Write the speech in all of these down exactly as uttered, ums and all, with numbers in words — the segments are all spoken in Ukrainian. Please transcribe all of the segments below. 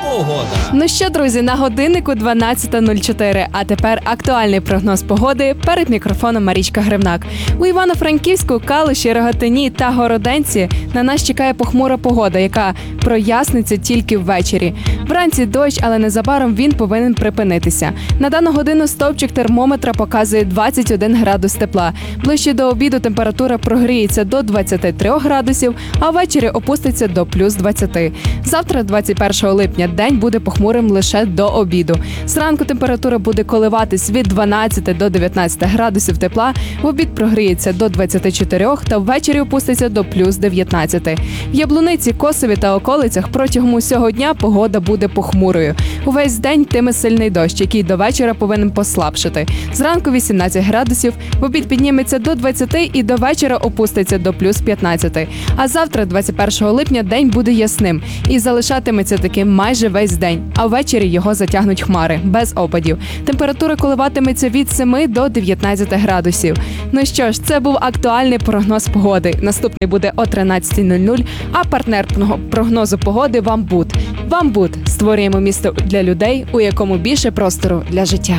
Погода. Ну що, друзі, на годиннику дванадцята нуль чотири, а тепер актуальний прогноз погоди. Перед мікрофоном Марічка Гривнак. У Івано-Франківську, Калуші, Рогатині та Городенці на нас чекає похмура погода, яка проясниться тільки ввечері. Вранці дощ, але незабаром він повинен припинитися. На дану годину стовпчик термометра показує двадцять один градус тепла. Ближче до обіду температура прогріється до двадцяти трьох градусів, а ввечері опуститься до плюс двадцяти. Завтра, двадцять першого липня, день буде похмурим лише до обіду. Зранку температура буде коливатись від дванадцяти до дев'ятнадцяти градусів тепла, в обід прогріється до двадцяти чотирьох та ввечері опуститься до плюс дев'ятнадцяти. В Яблуниці, Косові та околицях протягом усього дня погода буде похмурою. Увесь день йтиме сильний дощ, який до вечора повинен послабшити. Зранку вісімнадцять градусів, в обід підніметься до двадцяти і до вечора опуститься до плюс п'ятнадцяти. А завтра, двадцять першого липня, день буде ясним і залишатиметься таким майже весь день, а ввечері його затягнуть хмари, без опадів. Температура коливатиметься від семи до дев'ятнадцяти градусів. Ну що ж, це був актуальний прогноз погоди. Наступний буде о тринадцятій нуль нуль, а партнер прогнозу погоди – Вамбут. Вамбут. Створюємо місто для людей, у якому більше простору для життя.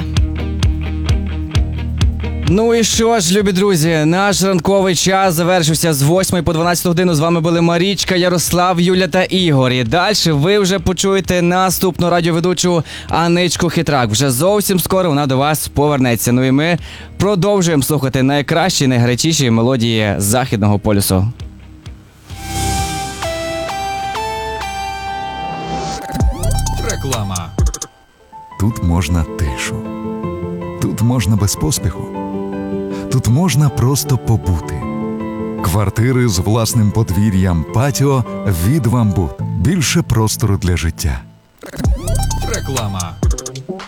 Ну і що ж, любі друзі, наш ранковий час завершився з восьмої по дванадцяту годину. З вами були Марічка, Ярослав, Юля та Ігор. І далі ви вже почуєте наступну радіоведучу Аничку Хитрак. Вже зовсім скоро вона до вас повернеться. Ну і ми продовжуємо слухати найкращі, найгарячіші мелодії Західного полюсу. Реклама. Тут можна тишу. Тут можна без поспіху. Тут можна просто побути. Квартири з власним подвір'ям, патіо від Вамбут. Більше простору для життя. Реклама.